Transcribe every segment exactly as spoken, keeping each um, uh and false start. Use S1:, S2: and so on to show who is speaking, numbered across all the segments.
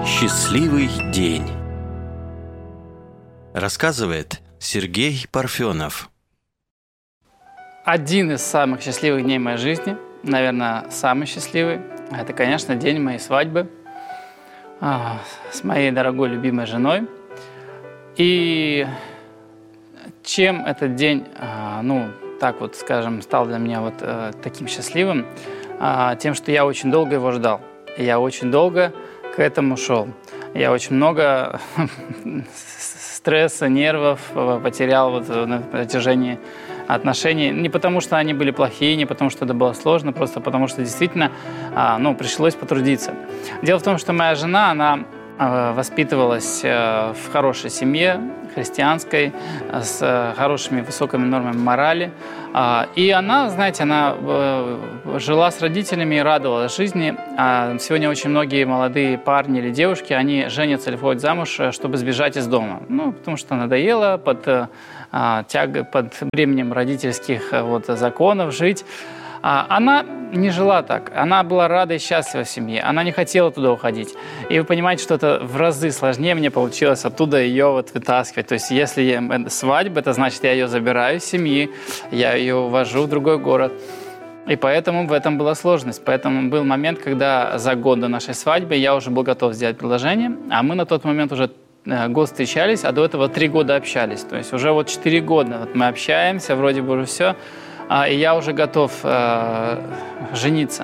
S1: Счастливый день. Рассказывает Сергей Парфенов.
S2: Один из самых счастливых дней моей жизни, наверное, самый счастливый, это, конечно, день моей свадьбы а, с моей дорогой любимой женой. И чем этот день, а, ну, так вот, скажем, стал для меня вот а, таким счастливым, а, тем, что я очень долго его ждал. Я очень долго к этому шел. Я очень много стресса, нервов потерял вот на протяжении отношений. Не потому, что они были плохие, не потому, что это было сложно, просто потому, что действительно ну, пришлось потрудиться. Дело в том, что моя жена, она воспитывалась в хорошей семье, христианской, с хорошими высокими нормами морали. И она, знаете, она жила с родителями и радовалась жизни. Сегодня очень многие молодые парни или девушки, они женятся или входят замуж, чтобы сбежать из дома. Ну, потому что надоело под, тяг... под бременем родительских вот, законов жить. Она не жила так. Она была рада и счастлива в семье. Она не хотела туда уходить. И вы понимаете, что это в разы сложнее мне получилось оттуда ее вот вытаскивать. То есть если свадьба, это значит, я ее забираю из семьи, я ее увожу в другой город. И поэтому в этом была сложность. Поэтому был момент, когда за год до нашей свадьбы я уже был готов сделать предложение, а мы на тот момент уже год встречались, а до этого три года общались. То есть уже вот четыре года вот мы общаемся, вроде бы уже все. И я уже готов э, жениться.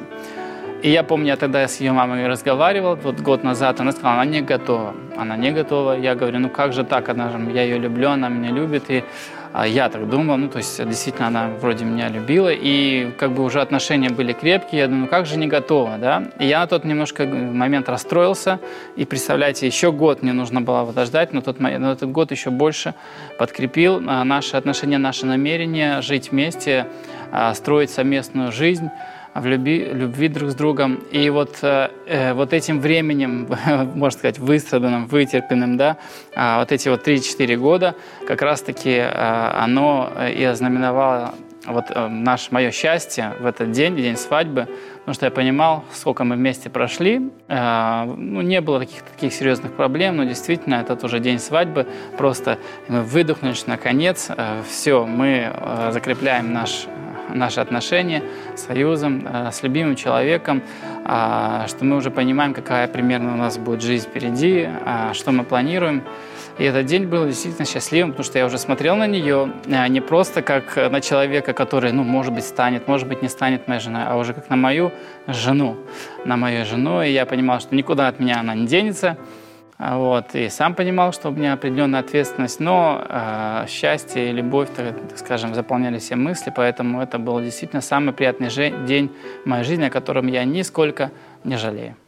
S2: И я помню, я тогда с ее мамой разговаривал, вот год назад, она сказала, она не готова. Она не готова. Я говорю, ну как же так, она же, я ее люблю, она меня любит. И а, я так думал, ну то есть действительно она вроде меня любила. И как бы уже отношения были крепкие. Я думаю, ну как же не готова, да? И я на тот немножко момент расстроился. И представляете, еще год мне нужно было подождать, но тот, но этот год еще больше подкрепил а, наши отношения, наши намерения жить вместе, а, строить совместную жизнь в любви, любви друг с другом. И вот, э, вот этим временем, можно сказать, выстраданным, вытерпенным, да, э, вот эти вот три-четыре года, как раз-таки э, оно и ознаменовало вот э, наше, мое счастье в этот день, день свадьбы, потому что я понимал, сколько мы вместе прошли. Э, ну, не было таких, таких серьезных проблем, но действительно, этот уже день свадьбы, просто мы выдохнули, наконец, э, все, мы э, закрепляем наш наши отношения с союзом, с любимым человеком, что мы уже понимаем, какая примерно у нас будет жизнь впереди, что мы планируем. И этот день был действительно счастливым, потому что я уже смотрел на нее не просто как на человека, который, ну, может быть, станет, может быть, не станет моей женой, а уже как на мою жену, на мою жену. И я понимал, что никуда от меня она не денется. Вот, и сам понимал, что у меня определенная ответственность, но э, счастье и любовь, так, так скажем, заполняли все мысли, поэтому это был действительно самый приятный же- день в моей жизни, о котором я нисколько не жалею.